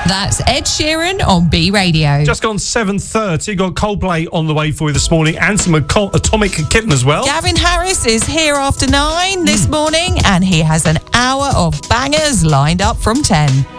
That's Ed Sheeran on B Radio. Just gone 7:30. Got Coldplay on the way for you this morning, and some Atomic Kitten as well. Gavin Harris is here after 9 this morning, and he has an hour of bangers lined up from 10.